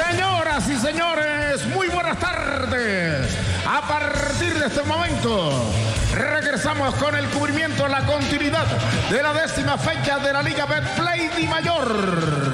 Señoras y señores, muy buenas tardes. A partir de este momento, regresamos con el cubrimiento, la continuidad de la 10ª fecha de la Liga Betplay Dimayor.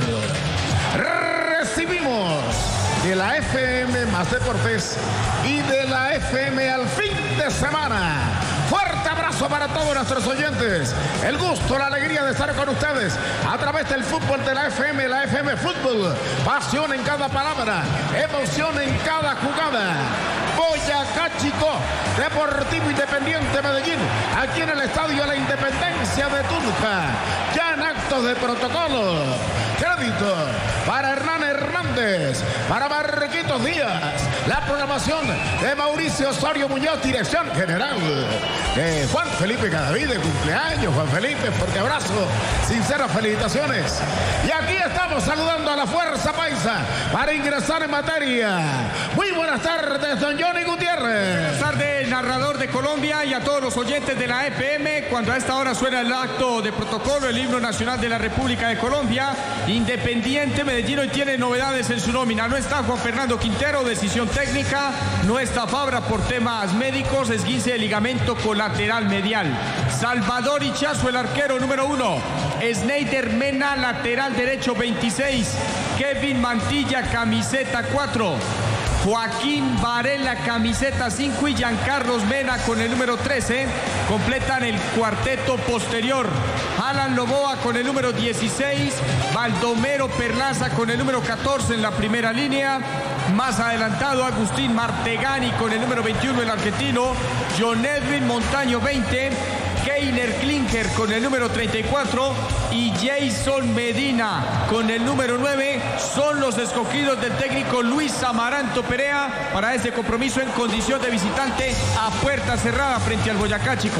Recibimos de la FM Más Deportes y de la FM al fin de semana. Fuerte abrazo para todos nuestros oyentes. El gusto, la alegría de estar con ustedes a través del fútbol de la FM Fútbol. Pasión en cada palabra, emoción en cada jugada. Boyacá Chicó, Deportivo Independiente Medellín, aquí en el Estadio La Independencia de Tunja. Ya en actos de protocolo. Crédito para Hernán Hernández, para Marquitos Díaz. La programación de Mauricio Osorio Muñoz, dirección general de Juan Felipe Cadavid, de cumpleaños, Juan Felipe, fuerte abrazo, sinceras felicitaciones. Y aquí estamos saludando a la Fuerza Paisa para ingresar en materia. Muy buenas tardes, don Johnny Gutiérrez. Buenas tardes, narrador de Colombia, y a todos los oyentes de la FM. Cuando a esta hora suena el acto de protocolo, el himno nacional de la República de Colombia, Independiente Medellín hoy tiene novedades en su nómina. No está Juan Fernando Quintero, decisión técnica. No está Fabra por temas médicos, esguince de ligamento colateral medial. Salvador Ichazo, el arquero número 1. Sneider Mena, lateral derecho 26. Kevin Mantilla, camiseta 4. Joaquín Varela, camiseta 5, y Giancarlos Mena con el número 13. Completan el cuarteto posterior. Alan Loboa con el número 16. Baldomero Perlaza con el número 14 en la primera línea. Más adelantado, Agustín Martegani con el número 21, el argentino. John Edwin Montaño 20. Keiner Klinker con el número 34 y Jason Medina con el número 9 son los escogidos del técnico Luis Amaranto Perea para ese compromiso en condición de visitante a puerta cerrada frente al Boyacá Chicó.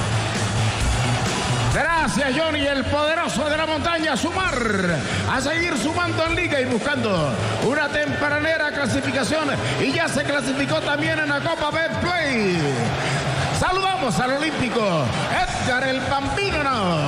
Gracias, Johnny, el poderoso de la montaña, a sumar, a seguir sumando en liga y buscando una tempranera clasificación, y ya se clasificó también en la Copa Betplay. Saludamos al olímpico Edgar el Bambino.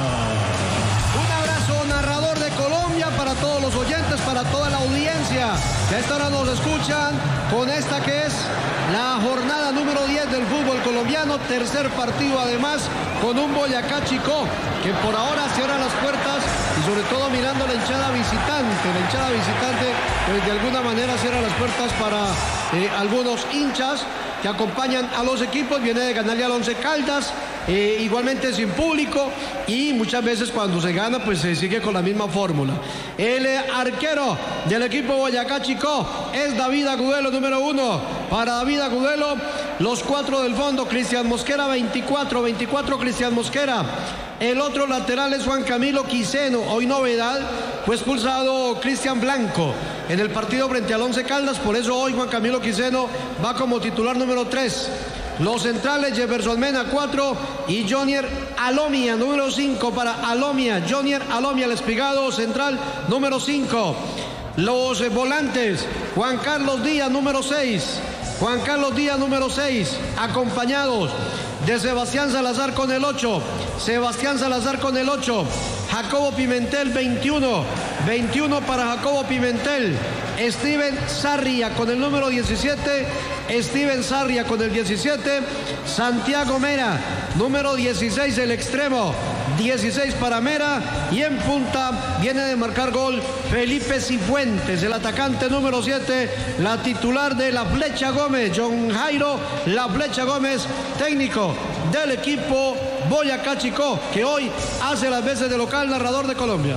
Un abrazo, narrador de Colombia, para todos los oyentes, para toda la audiencia que a esta hora nos escuchan con esta que es la jornada número 10 del fútbol colombiano, tercer partido además con un Boyacá Chicó que por ahora cierra las puertas, y sobre todo mirando la hinchada visitante. La hinchada visitante pues de alguna manera cierra las puertas para algunos hinchas que acompañan a los equipos. Viene de ganarle al Once Caldas, igualmente sin público, y muchas veces cuando se gana pues se sigue con la misma fórmula. El arquero del equipo Boyacá Chicó es David Agudelo, número 1. Para David Agudelo, los 4 del fondo: Cristian Mosquera 24 Cristian Mosquera. El otro lateral es Juan Camilo Quiseno. Hoy novedad, fue expulsado Cristian Blanco en el partido frente al Once Caldas, por eso hoy Juan Camilo Quiseno va como titular número 3. Los centrales: Jefferson Mena 4 y Jonier Alomia, número 5 para Alomia. Jonier Alomia, el espigado central número 5. Los volantes: Juan Carlos Díaz, número 6. Juan Carlos Díaz, número 6, acompañados de Sebastián Salazar con el 8. Sebastián Salazar con el 8. Jacobo Pimentel 21 para Jacobo Pimentel. Steven Sarria con el número 17. Steven Sarria con el 17. Santiago Mera, número 16, el extremo. 16 para Mera, y en punta viene de marcar gol Felipe Cifuentes, el atacante número 7, la titular de La Flecha Gómez, John Jairo La Flecha Gómez, técnico del equipo Boyacá Chicó, que hoy hace las veces de local, narrador de Colombia.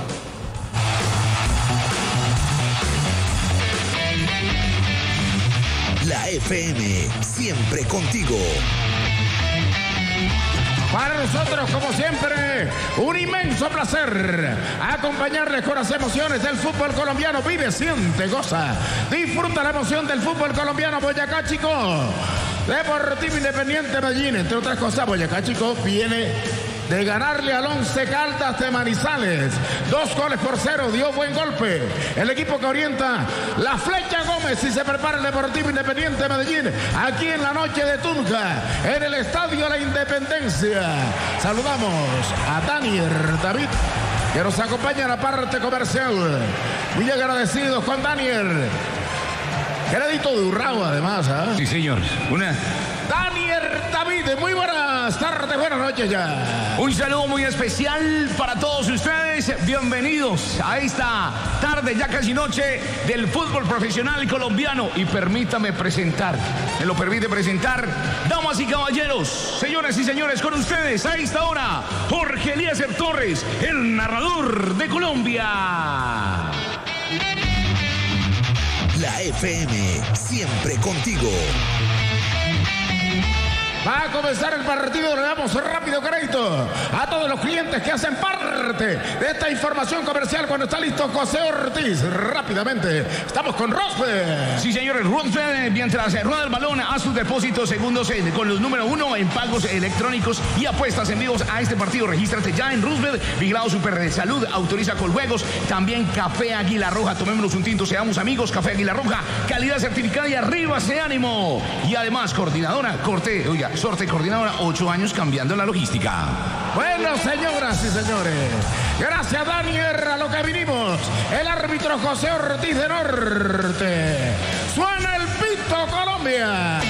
La FM, siempre contigo. Para nosotros, como siempre, un inmenso placer acompañarles con las emociones del fútbol colombiano. Vive, siente, goza, disfruta la emoción del fútbol colombiano. Boyacá Chicó, Deportivo Independiente Medellín. Entre otras cosas, Boyacá Chicó viene de ganarle al Once Caldas de Manizales. 2-0, dio buen golpe el equipo que orienta La Flecha Gómez, y se prepara el Deportivo Independiente Medellín aquí en la noche de Tunja, en el Estadio La Independencia. Saludamos a Daniel David, que nos acompaña en la parte comercial. Muy agradecidos con Daniel. Crédito de Urrao, además, ¿ah? Sí, señor. Daniel David, muy buenas tardes, buenas noches ya. Un saludo muy especial para todos ustedes. Bienvenidos a esta tarde, ya casi noche, del fútbol profesional colombiano. Y permítame presentar, me lo permite presentar, damas y caballeros, señoras y señores, con ustedes a esta hora, Jorge Eliezer Torres, el narrador de Colombia. La FM, siempre contigo. Va a comenzar el partido, le damos rápido crédito a todos los clientes que hacen parte de esta información comercial. Cuando está listo José Ortiz, rápidamente, estamos con Roosevelt. Sí, señores, Roosevelt, mientras rueda el balón, a sus depósitos segundos con los número 1 en pagos electrónicos y apuestas en vivos a este partido. Regístrate ya en Roosevelt, Vigilado Super de Salud, autoriza Coljuegos, también Café Águila Roja, tomémonos un tinto, seamos amigos, Café Águila Roja, calidad certificada y arriba ese ánimo. Y además, coordinadora, sorte coordinadora, 8 años cambiando la logística. Bueno, señoras y señores, gracias Daniel, a lo que vinimos. El árbitro José Ortiz de Norte. Suena el pito, Colombia.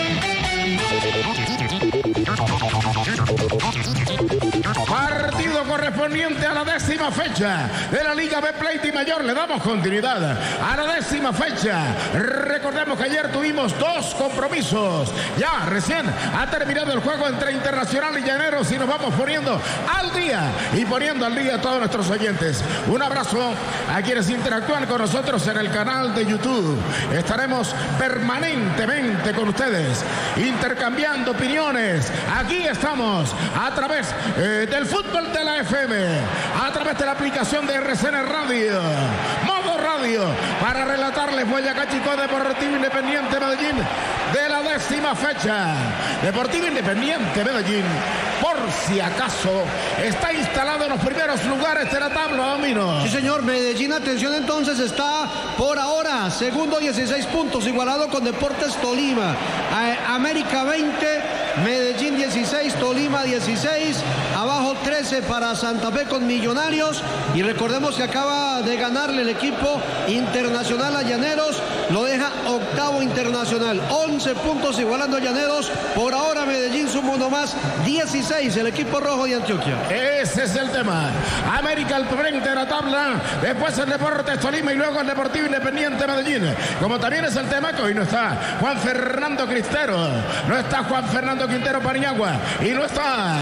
Partido correspondiente a la 10ª fecha de la Liga B Play Mayor. Le damos continuidad a la 10ª fecha. Recordemos que ayer tuvimos 2 compromisos. Ya recién ha terminado el juego entre Internacional y Llaneros y nos vamos poniendo al día y poniendo al día a todos nuestros oyentes. Un abrazo a quienes interactúan con nosotros en el canal de YouTube. Estaremos permanentemente con ustedes, intercambiando opiniones. Aquí estamos a través del fútbol de la FM, a través de la aplicación de RCN Radio, Modo Radio, para relatarles Boyacá Chicó, Deportivo Independiente Medellín de la 10ª fecha. Deportivo Independiente Medellín, por si acaso, está instalado en los primeros lugares de la tabla, Domino. Sí, señor. Medellín, atención entonces, está por ahora segundo, 16 puntos, igualado con Deportes Tolima. América 20, Medellín 16, Tolima 16, abajo 13 para Santa Fe con Millonarios. Y recordemos que acaba de ganarle el equipo Internacional a Llaneros, lo deja octavo Internacional, 11 puntos igualando a Llaneros. Por ahora Medellín suma uno más, 16 el equipo rojo de Antioquia. Ese es el tema. América al frente de la tabla, después el Deportes Tolima y luego el Deportivo Independiente Medellín. Como también es el tema que hoy no está Juan Fernando Cristero, no está Juan Fernando Quintero Paniagua y no está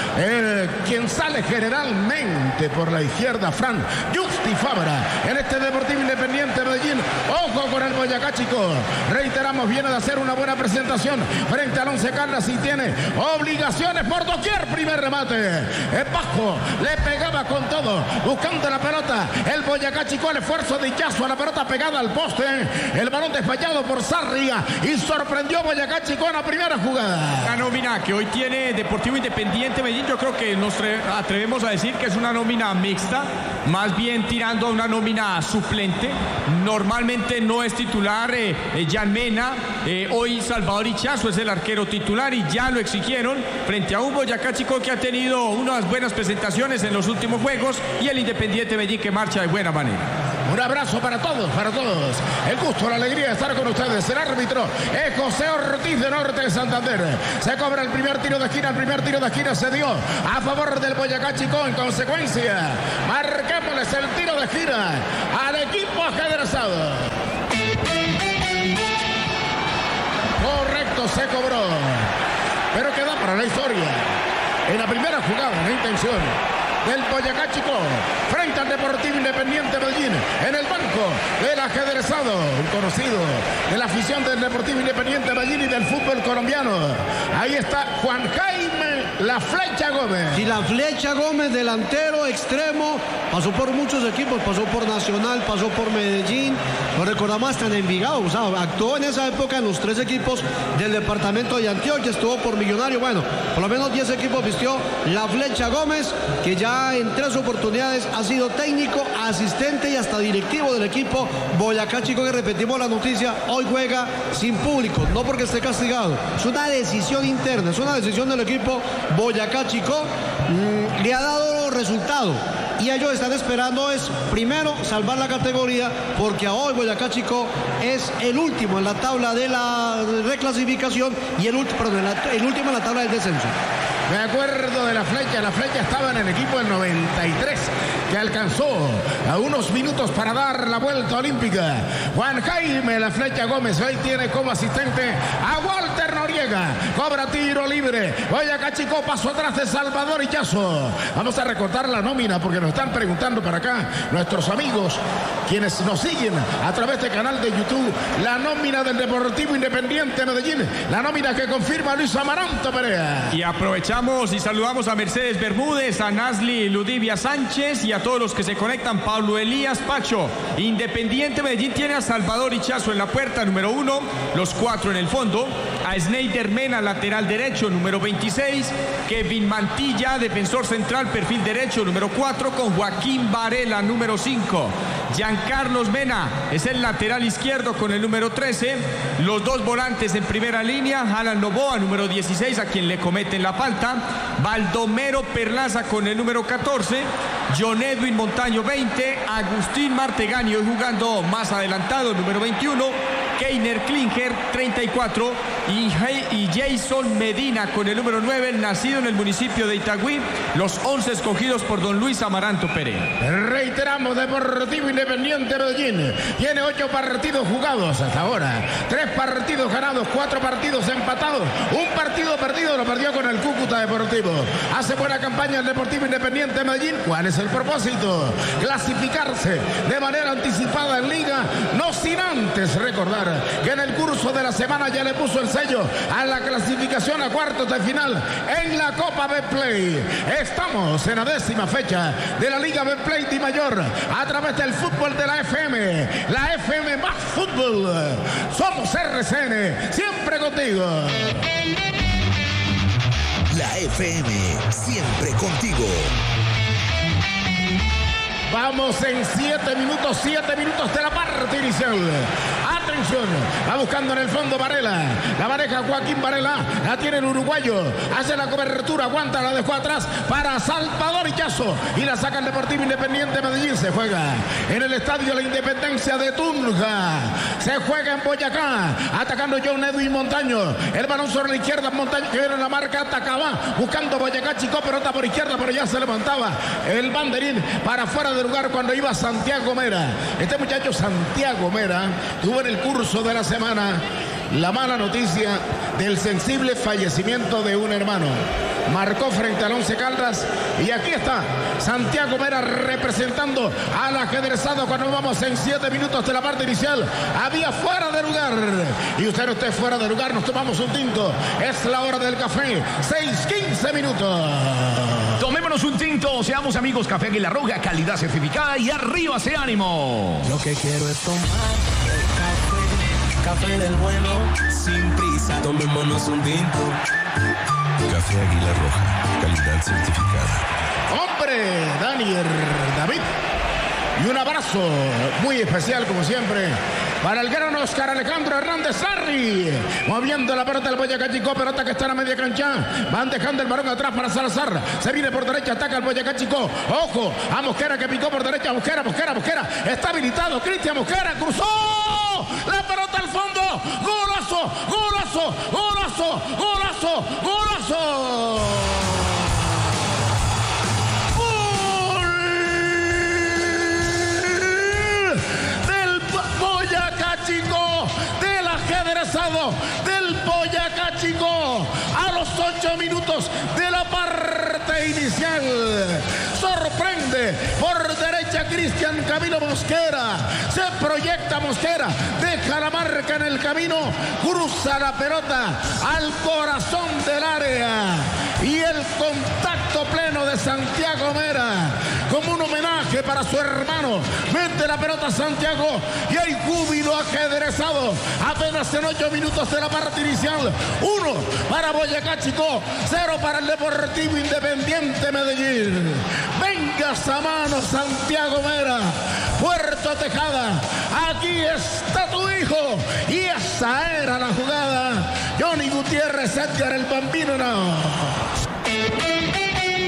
quien sale generalmente por la izquierda, Fran Justi Fabra, en este Deportivo Independiente Medellín. Ojo con el Boyacá Chicó. Reiteramos, viene de hacer una buena presentación frente al Once Caldas y tiene obligaciones por doquier. Primer remate, es bajo, le pegaba con todo, buscando la pelota. El Boyacá Chicó, el esfuerzo de Ichazo a la pelota pegada al poste. El balón despachado por Sarria y sorprendió Boyacá Chicó en la primera jugada. La nómina que hoy tiene Deportivo Independiente Medellín, yo creo que nos atrevemos a decir que es una nómina mixta, más bien tirando a una nómina suplente. Normalmente no es titular Jan Mena, hoy Salvador Ichazo es el arquero titular y ya lo exigieron frente a un Boyacá Chicó que ha tenido unas buenas presentaciones en los últimos juegos y el Independiente Medellín que marcha de buena manera. Un abrazo para todos, para todos. El gusto, la alegría de estar con ustedes. El árbitro es José Ortiz de Norte de Santander. Se cobra el primer tiro de esquina. El primer tiro de esquina se dio a favor del Boyacá Chicó. En consecuencia, marquémosles el tiro de esquina al equipo ajedrezado. Correcto, se cobró. Pero queda para la historia. En la primera jugada, la intención del Boyacá Chicó frente al Deportivo Independiente Medellín en el banco del ajedrezado, un conocido de la afición del Deportivo Independiente Medellín y del fútbol colombiano. Ahí está Juan Jaime La Flecha Gómez. Y La Flecha Gómez, delantero, extremo, pasó por muchos equipos, pasó por Nacional, pasó por Medellín, lo recordamos hasta en Envigado, o sea, actuó en esa época en los 3 equipos del departamento de Antioquia, estuvo por Millonario, bueno, por lo menos 10 equipos vistió La Flecha Gómez, que ya en 3 oportunidades ha sido técnico, asistente y hasta directivo del equipo Boyacá Chicó, que repetimos la noticia, hoy juega sin público, no porque esté castigado, es una decisión interna, es una decisión del equipo Boyacá Chicó, le ha dado resultado. y ellos están esperando es primero salvar la categoría, porque hoy Boyacá Chico es el último en la tabla de la reclasificación y el último en la tabla del descenso. Me acuerdo de la flecha estaba en el equipo del 93, que alcanzó a unos minutos para dar la vuelta olímpica. Juan Jaime La Flecha Gómez hoy tiene como asistente a Walter Noriega, cobra tiro libre. Boyacá Chico pasó atrás de Salvador Ichazo. Vamos a recortar la nómina porque nos están preguntando para acá nuestros amigos, quienes nos siguen a través del canal de YouTube, la nómina del Deportivo Independiente Medellín, la nómina que confirma Luis Amaranto Perea. Y aprovechamos y saludamos a Mercedes Bermúdez, a Nasli Ludivia Sánchez y a todos los que se conectan. Pablo Elías Pacho. Independiente Medellín tiene a Salvador Ichazo en la puerta, número 1, los 4 en el fondo, a Sneider Mena, lateral derecho, número 26, Kevin Mantilla, defensor central, perfil derecho, número 4, con Joaquín Varela, número 5. Giancarlos Mena es el lateral izquierdo con el número 13. Los dos volantes en primera línea, Alan Novoa, número 16, a quien le cometen la falta. Baldomero Perlaza con el número 14. John Edwin Montaño, 20. Agustín Martegani, hoy jugando más adelantado, número 21. Keiner Klinger, 34. Y Jason Medina con el número 9, nacido en el municipio de Itagüí. Los 11 escogidos por don Luis Amaranto Perea. Reiteramos, Deportivo Independiente Medellín tiene 8 partidos jugados hasta ahora. 3 partidos ganados, 4 partidos empatados. Un partido perdido lo perdió con el Cúcuta Deportivo. Hace buena campaña el Deportivo Independiente Medellín. ¿Cuál es el propósito? Clasificarse de manera anticipada en Liga, no sin antes recordar que en el curso de la semana ya le puso el sello a la clasificación a cuartos de final en la Copa Betplay. Estamos en la 10ª fecha de la Liga Betplay Di Mayor a través del fútbol de la FM más fútbol. Somos RCN, siempre contigo. La FM, siempre contigo. Vamos en 7 minutos de la parte inicial. Atención, va buscando en el fondo Varela. La maneja Joaquín Varela, la tiene el uruguayo. Hace la cobertura, aguanta, la dejó atrás para Salvador Ichazo. Y la saca el Deportivo Independiente Medellín. Se juega en el Estadio La Independencia de Tunja. Se juega en Boyacá. Atacando John Edwin Montaño. El balón sobre la izquierda, Montaño que viene en la marca, atacaba. Buscando Boyacá Chico, pelota por izquierda, pero ya se levantaba el banderín para fuera de lugar cuando iba Santiago Mera. Este muchacho Santiago Mera tuvo en el curso de la semana la mala noticia del sensible fallecimiento de un hermano. Marcó frente al Once Caldas y aquí está Santiago Mera representando al ajedrezado cuando vamos en 7 minutos de la parte inicial. Había fuera de lugar y usted no esté fuera de lugar, nos tomamos un tinto. Es la hora del café, 6:15 minutos. Tomémonos un tinto, seamos amigos. Café Águila Roja, calidad certificada y arriba ese ánimo. Lo que quiero es tomar café del bueno, sin prisa, tomémonos un tinto. Café Águila Roja, calidad certificada. Hombre, Daniel David. Y un abrazo muy especial, como siempre, para el gran Oscar Alejandro Hernández Sarri. Moviendo la pelota del Boyacá Chico, pelota que está en la media cancha. Van dejando el balón atrás para Salazar. Se viene por derecha, ataca el Boyacá Chico. Ojo a Mosquera que picó por derecha. Mosquera. Está habilitado. Cristian Mosquera cruzó. La pelota al fondo. Golazo. Del Boyacá Chico a los 8 minutos de la parte inicial. Sorprende por derecha Cristian Camilo Mosquera. Se proyecta Mosquera, deja la marca en el camino, cruza la pelota al corazón del área y el contacto pleno de Santiago Mera como un homenaje para su hermano. Mete la pelota Santiago y hay júbilo ajedrezado apenas en 8 minutos de la parte inicial. 1 para Boyacá Chico, 0 para el Deportivo Independiente Medellín. Venga esa mano Santiago Mera, Puerto Tejada, aquí está tu hijo. Y esa era la jugada. Johnny Gutiérrez, Edgar el Bambino, no.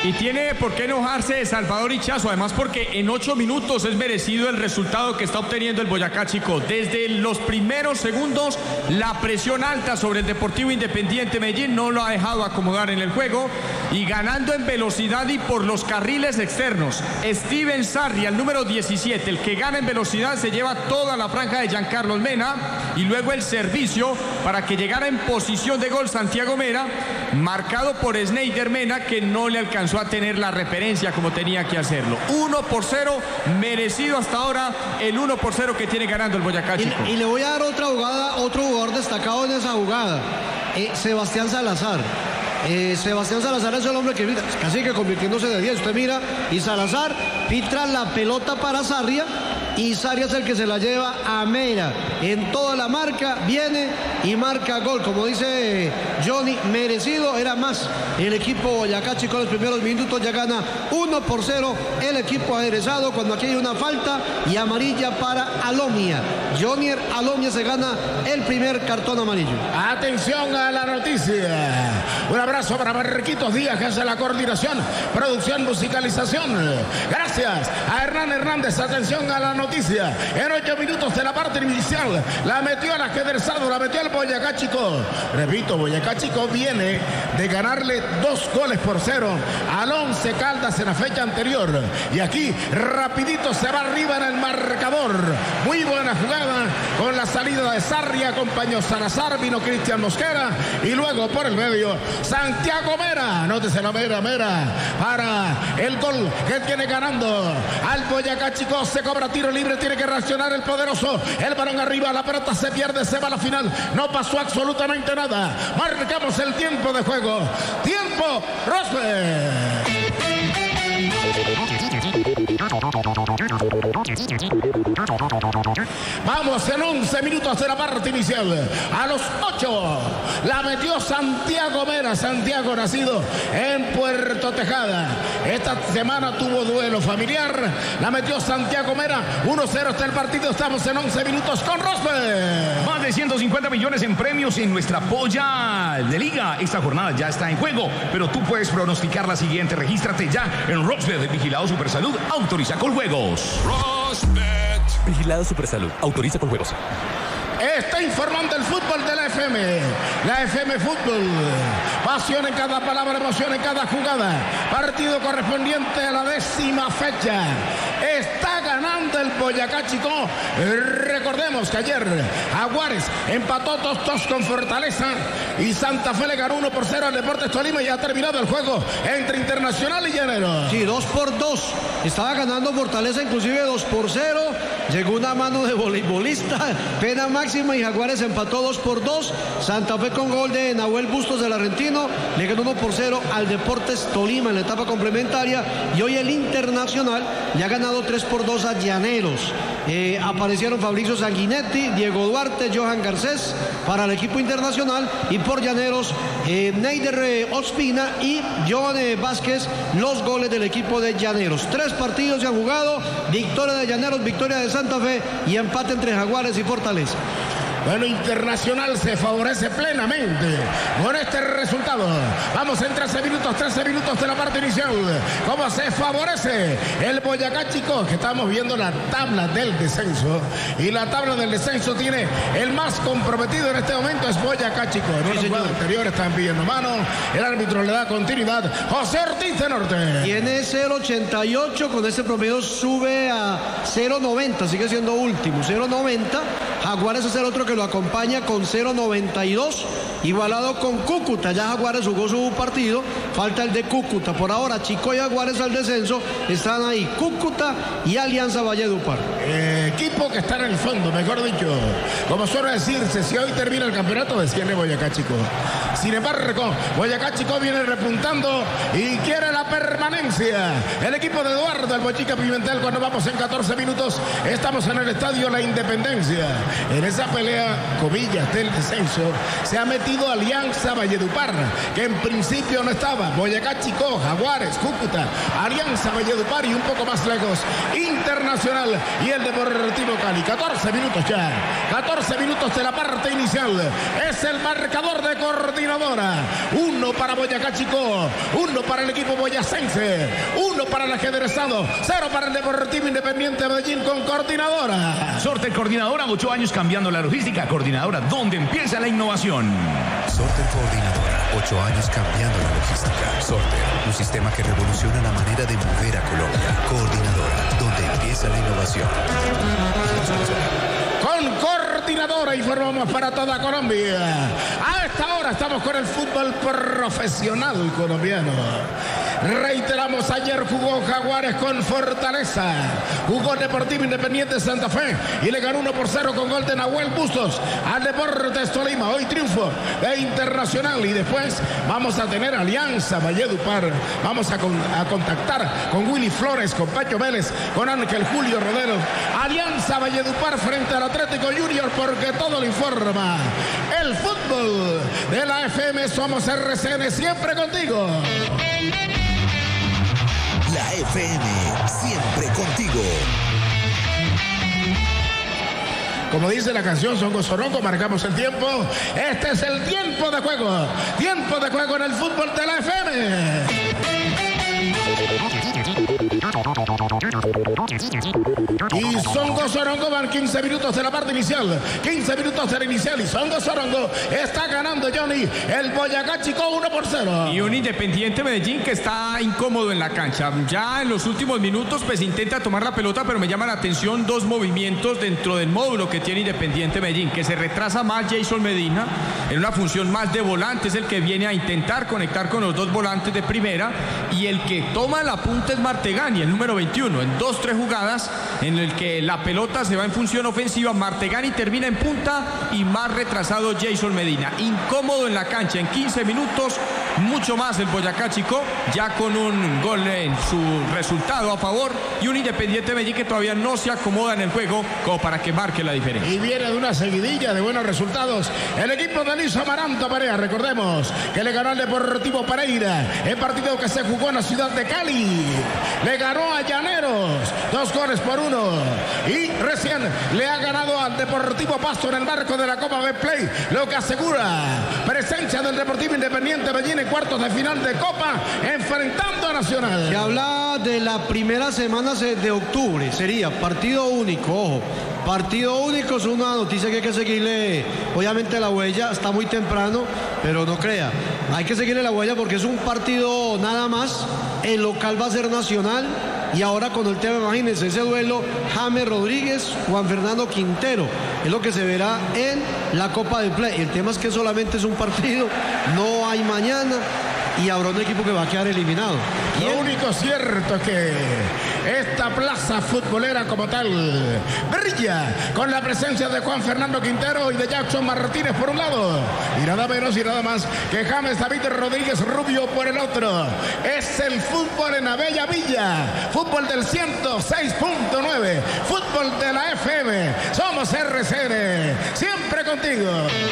Y tiene por qué enojarse Salvador Ichazo, además porque en 8 minutos es merecido el resultado que está obteniendo el Boyacá Chico. Desde los primeros segundos, la presión alta sobre el Deportivo Independiente Medellín no lo ha dejado acomodar en el juego y ganando en velocidad y por los carriles externos. Steven Sarri, el número 17, el que gana en velocidad, se lleva toda la franja de Giancarlo Mena y luego el servicio para que llegara en posición de gol Santiago Mera, marcado por Sneijder Mena, que no le alcanzó a tener la referencia como tenía que hacerlo. 1-0, merecido hasta ahora el 1-0 que tiene ganando el Boyacá Chico. Y le voy a dar otra jugada, otro jugador destacado en esa jugada, Sebastián Salazar. Sebastián Salazar es el hombre que casi que convirtiéndose de 10. Usted mira, y Salazar filtra la pelota para Sarria y Sarria es el que se la lleva a Mera. En toda la marca viene y marca gol. Como dice Johnny, merecido era más el equipo Boyacá Chico en los primeros minutos. Ya gana 1-0 el equipo aderezado cuando aquí hay una falta y amarilla para Alomia. Jonier Alomia se gana el primer cartón amarillo. Atención a la noticia. Un abrazo para Marquitos Díaz, que hace la coordinación, producción, musicalización. Gracias a Hernán Hernández. Atención a la noticia. En 8 minutos de la parte inicial, la metió el ajedrezado, la metió el Boyacá Chico. Repito, Boyacá Chico viene de ganarle 2-0 al Once Caldas en la fecha anterior. Y aquí, rapidito, se va arriba en el marcador. Muy buena jugada con la salida de Sarri, acompañó Salazar, vino Cristian Mosquera y luego por el medio Santiago Mera. Nóteselo, Mera para el gol que tiene ganando al Boyacá Chico. Se cobra tiro libre, tiene que reaccionar el poderoso. El balón arriba, la pelota se pierde, se va a la final. No pasó absolutamente nada. Marcamos el tiempo de juego. Tiempo, Rosberg. Vamos en 11 minutos de la parte inicial. A los 8 la metió Santiago Mera. Santiago, nacido en Puerto Tejada. Esta semana tuvo duelo familiar. La metió Santiago Mera. 1-0 está el partido. Estamos en 11 minutos con Rosberg. Más de 150 millones en premios en nuestra polla de liga. Esta jornada ya está en juego, pero tú puedes pronosticar la siguiente. Regístrate ya en Rosberg, vigilado Supersalud, autoriza con juegos. Rosbet. Vigilado Supersalud, autoriza con juegos. Está informando el fútbol de la FM. La FM Fútbol. Pasión en cada palabra, emoción en cada jugada. Partido correspondiente a la 10ª fecha. Está ganando el Boyacá Chico. Recordemos que ayer Jaguares empató 2-2 con Fortaleza y Santa Fe le ganó 1-0 al Deportes Tolima y ha terminado el juego entre Internacional y Llaneros. Sí, 2-2. Estaba ganando Fortaleza inclusive 2-0. Llegó una mano de voleibolista, pena máxima y Jaguares empató 2-2. Santa Fe con gol de Nahuel Bustos del Argentino le ganó 1-0 al Deportes Tolima en la etapa complementaria y hoy el Internacional le ha ganado 3-2 a Llaneros. Aparecieron Fabricio Sanguinetti, Diego Duarte, Johan Garcés para el equipo internacional y por Llaneros Neider Ospina y Johan Vázquez los goles del equipo de Llaneros. 3 partidos se han jugado, victoria de Llaneros, victoria de Santa Fe y empate entre Jaguares y Fortaleza. Bueno, Internacional se favorece plenamente con este resultado. Vamos en 13 minutos de la parte inicial. ¿Cómo se favorece el Boyacá Chico? Que estamos viendo la tabla del descenso. Y la tabla del descenso tiene el más comprometido en este momento es Boyacá Chico. En una jugada anterior están pidiendo mano. El árbitro le da continuidad. José Ortiz de Norte. Tiene 0.88, con este promedio sube a 0.90, sigue siendo último. 0.90. Jaguares es el otro que lo acompaña con 0.92, igualado con Cúcuta. Ya Jaguares jugó su partido, falta el de Cúcuta. Por ahora Chico y Jaguares al descenso están ahí, Cúcuta y Alianza Valledupar. Equipo que está en el fondo, mejor dicho. Como suele decirse, si hoy termina el campeonato, desciende Boyacá Chico. Sin embargo, Boyacá Chico viene repuntando y quiere la permanencia. El equipo de Eduardo, el Bochica Pimentel, cuando vamos en 14 minutos, estamos en el estadio La Independencia. En esa pelea, comillas, del descenso, se ha metido Alianza Valledupar, que en principio no estaba. Boyacá Chico, Jaguares, Cúcuta, Alianza Valledupar y un poco más lejos, Internacional y el Deportivo Deportivo Cali. 14 minutos ya. 14 minutos de la parte inicial. Es el marcador de Coordinadora. 1 para Boyacá Chico. 1 para el equipo boyacense. 1 para el ajedrezado. 0 para el Deportivo Independiente Medellín con Coordinadora. Sorter Coordinadora, 8 años cambiando la logística. Coordinadora, donde empieza la innovación. Sorter Coordinadora, 8 años cambiando la logística. Sorter, un sistema que revoluciona la manera de mover a Colombia. Coordinadora, donde empieza la innovación. Con Coordinadora informamos para toda Colombia. A esta hora estamos con el fútbol profesional colombiano. Reiteramos, ayer jugó Jaguares con Fortaleza. Jugó Deportivo Independiente Santa Fe y le ganó 1-0 con gol de Nahuel Bustos al Deportes Tolima. Hoy triunfo de Internacional y después vamos a tener Alianza Valledupar. Vamos a contactar con Willy Flores, con Pacho Vélez, con Ángel Julio Rodero. Alianza Valledupar frente al Atlético Junior, porque todo lo informa el fútbol de la FM. Somos RCN, siempre contigo. La FM, siempre contigo. Como dice la canción Songo Sorongo, marcamos el tiempo. Este es el tiempo de juego. Tiempo de juego en el fútbol de la FM. Y Songo Sorongo van 15 minutos de la parte inicial. 15 minutos de la inicial y Songo Sorongo está ganando, Johnny, el Boyacá Chico 1-0. Y un Independiente Medellín que está incómodo en la cancha. Ya en los últimos minutos pues intenta tomar la pelota, pero me llama la atención 2 movimientos dentro del módulo que tiene Independiente Medellín, que se retrasa más Jason Medina en una función más de volante, es el que viene a intentar conectar con los 2 volantes de primera, y el que toma la punta es Martegani, el número 21, en 2-3 jugadas en el que la pelota se va en función ofensiva, Martegani termina en punta y más retrasado Jason Medina. Incómodo en la cancha en 15 minutos, mucho más el Boyacá Chico, ya con un gol en su resultado a favor, y un Independiente Medellín que todavía no se acomoda en el juego como para que marque la diferencia. Y viene de una seguidilla de buenos resultados el equipo de Luis Amaranto Perea. Recordemos que le ganó al Deportivo Pereira el partido que se jugó en la ciudad de Cali. Le ganó a Llaneros 2-1. Y recién le ha ganado al Deportivo Pasto en el marco de la Copa Betplay, lo que asegura presencia del Deportivo Independiente Medellín en cuartos de final de Copa, enfrentando a Nacional. Se habla de la primera semana de octubre, sería partido único, ojo. Partido único es una noticia que hay que seguirle, obviamente la huella, está muy temprano, pero no crea, hay que seguirle la huella porque es un partido nada más, el local va a ser Nacional, y ahora con el tema, imagínense, ese duelo, James Rodríguez, Juan Fernando Quintero, es lo que se verá en la Copa del Play. El tema es que solamente es un partido, no hay mañana, y habrá un equipo que va a quedar eliminado. Lo único cierto es que esta plaza futbolera como tal brilla con la presencia de Juan Fernando Quintero y de Jackson Martínez por un lado, y nada menos y nada más que James David Rodríguez Rubio por el otro. Es el fútbol en la Bella Villa, fútbol del 106.9, fútbol de la FM. Somos RCN, siempre contigo.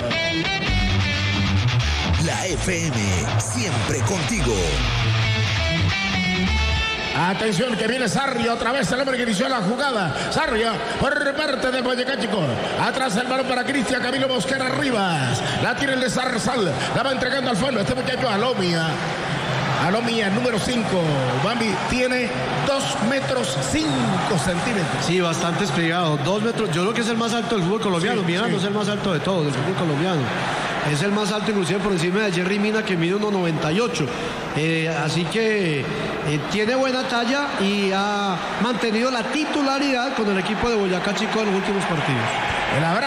La FM, siempre contigo. Atención que viene Sarria, otra vez el hombre que inició la jugada. Sarria por parte de Boyacá Chico. Atrás el balón para Cristian Camilo Mosquera Rivas. La tiene el de Zarzal. La va entregando al fondo este muchacho Alomia. Alomia, número 5. Bambi tiene 2 metros 5 centímetros. Sí, bastante desplegado. 2 metros. Yo creo que es el más alto del fútbol colombiano. Sí, Mirando, sí. Es el más alto de todo, del fútbol colombiano. Es el más alto inclusive por encima de Jerry Mina, que mide 1,98. Así que tiene buena talla y ha mantenido la titularidad con el equipo de Boyacá Chico en los últimos partidos. El abrazo.